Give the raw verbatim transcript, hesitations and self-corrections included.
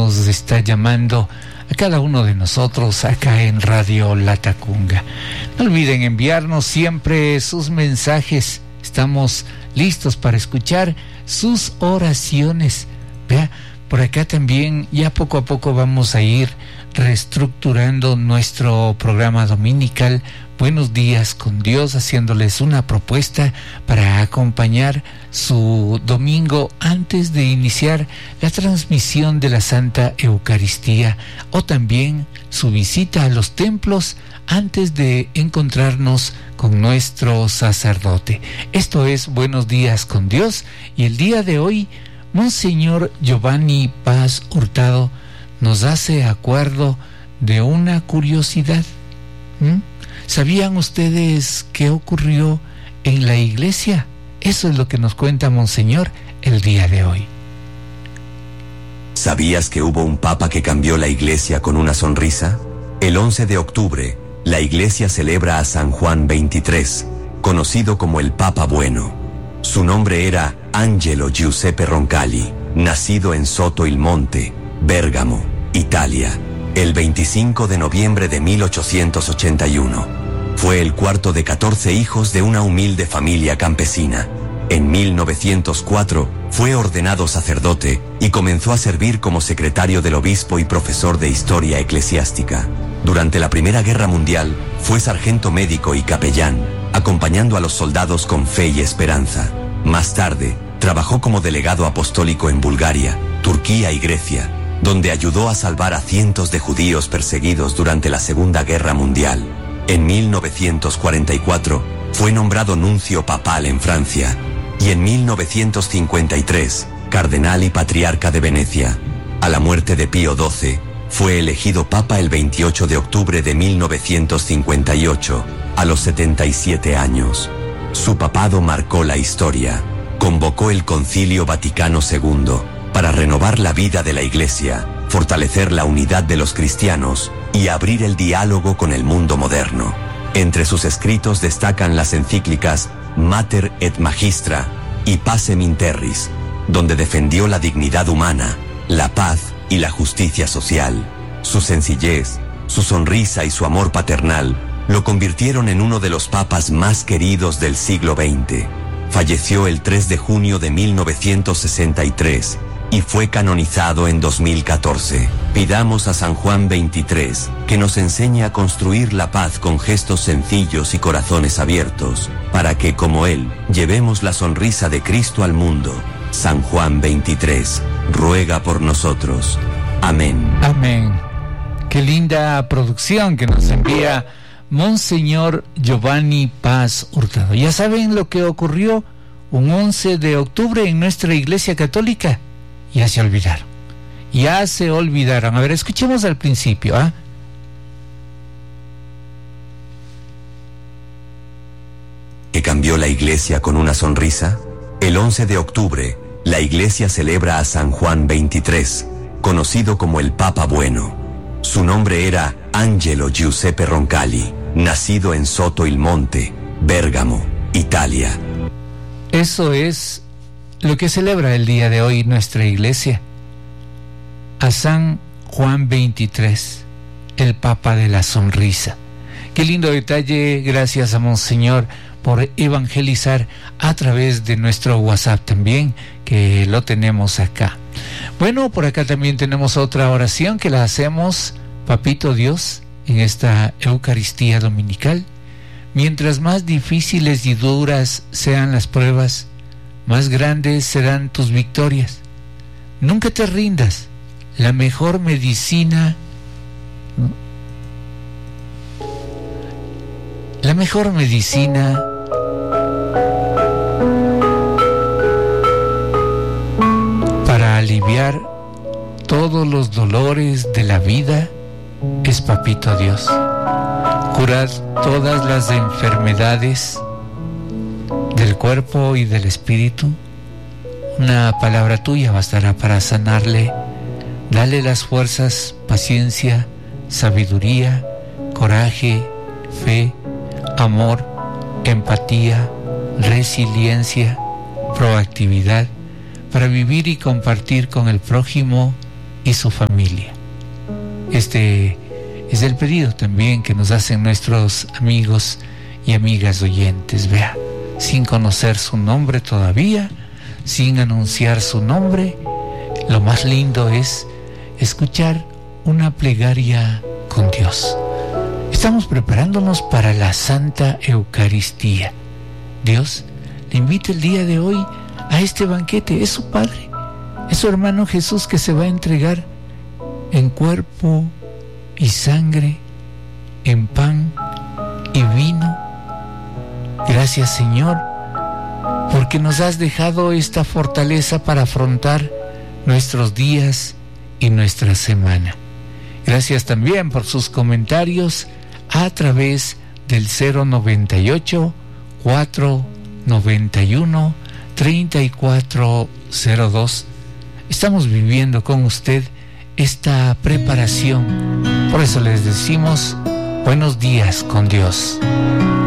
nos está llamando a cada uno de nosotros acá en Radio Latacunga. No olviden enviarnos siempre sus mensajes. Estamos listos para escuchar sus oraciones. Vea, por acá también ya poco a poco vamos a ir reestructurando nuestro programa dominical Buenos Días con Dios, haciéndoles una propuesta para acompañar su domingo antes de iniciar la transmisión de la Santa Eucaristía, o también su visita a los templos antes de encontrarnos con nuestro sacerdote. Esto es Buenos Días con Dios, y el día de hoy Monseñor Giovanni Paz Hurtado nos hace acuerdo de una curiosidad. ¿Mm? ¿Sabían ustedes qué ocurrió en la iglesia? Eso es lo que nos cuenta Monseñor el día de hoy. ¿Sabías que hubo un papa que cambió la iglesia con una sonrisa? El once de octubre, la iglesia celebra a San Juan veintitrés, conocido como el Papa Bueno. Su nombre era Angelo Giuseppe Roncalli, nacido en Soto il Monte, Bérgamo, Italia, el veinticinco de noviembre de mil ochocientos ochenta y uno. Fue el cuarto de catorce hijos de una humilde familia campesina. En mil novecientos cuatro fue ordenado sacerdote y comenzó a servir como secretario del obispo y profesor de historia eclesiástica. Durante la Primera Guerra Mundial fue sargento médico y capellán, acompañando a los soldados con fe y esperanza. Más tarde, trabajó como delegado apostólico en Bulgaria, Turquía y Grecia, donde ayudó a salvar a cientos de judíos perseguidos durante la Segunda Guerra Mundial. En mil novecientos cuarenta y cuatro fue nombrado nuncio papal en Francia, y en mil novecientos cincuenta y tres, cardenal y patriarca de Venecia. A la muerte de Pío doce, fue elegido papa el veintiocho de octubre de mil novecientos cincuenta y ocho, a los setenta y siete años. Su papado marcó la historia. Convocó el Concilio Vaticano segundo para renovar la vida de la Iglesia, fortalecer la unidad de los cristianos y abrir el diálogo con el mundo moderno. Entre sus escritos destacan las encíclicas Mater et Magistra y Pacem in Terris, donde defendió la dignidad humana, la paz y la justicia social. Su sencillez, su sonrisa y su amor paternal lo convirtieron en uno de los papas más queridos del siglo veinte. Falleció el tres de junio de mil novecientos sesenta y tres y fue canonizado en dos mil catorce. Pidamos a San Juan veintitrés que nos enseñe a construir la paz con gestos sencillos y corazones abiertos, para que, como Él, llevemos la sonrisa de Cristo al mundo. San Juan veintitrés, ruega por nosotros. Amén. Amén. Qué linda producción que nos envía Monseñor Giovanni Paz Hurtado. Ya saben lo que ocurrió un once de octubre en nuestra Iglesia Católica. Ya se olvidaron. Ya se olvidaron. A ver, escuchemos al principio, ¿ah? ¿eh? ¿Que cambió la iglesia con una sonrisa? El once de octubre, la iglesia celebra a San Juan veintitrés, conocido como el Papa Bueno. Su nombre era Angelo Giuseppe Roncalli, nacido en Soto il Monte, Bérgamo, Italia. Eso es lo que celebra el día de hoy nuestra iglesia, a San Juan veintitrés, el Papa de la Sonrisa. Qué lindo detalle. Gracias a Monseñor por evangelizar a través de nuestro WhatsApp también, que lo tenemos acá. Bueno, por acá también tenemos otra oración que la hacemos, Papito Dios, en esta Eucaristía dominical. Mientras más difíciles y duras sean las pruebas, más grandes serán tus victorias. Nunca te rindas. La mejor medicina, la mejor medicina para aliviar todos los dolores de la vida es Papito Dios. Curar todas las enfermedades del cuerpo y del espíritu. Una palabra tuya bastará para sanarle. Dale las fuerzas, paciencia, sabiduría, coraje, fe, amor, empatía, resiliencia, proactividad, para vivir y compartir con el prójimo y su familia. Este es el pedido también que nos hacen nuestros amigos y amigas oyentes. Vea, sin conocer su nombre todavía, sin anunciar su nombre, lo más lindo es escuchar una plegaria con Dios. Estamos preparándonos para la Santa Eucaristía. Dios le invita el día de hoy a este banquete. Es su Padre, es su hermano Jesús que se va a entregar en cuerpo y sangre, en pan y vino. Gracias, Señor, porque nos has dejado esta fortaleza para afrontar nuestros días y nuestra semana. Gracias también por sus comentarios a través del cero noventa y ocho, cuatro noventa y uno, treinta y cuatro cero dos. Estamos viviendo con usted esta preparación. Por eso les decimos buenos días con Dios.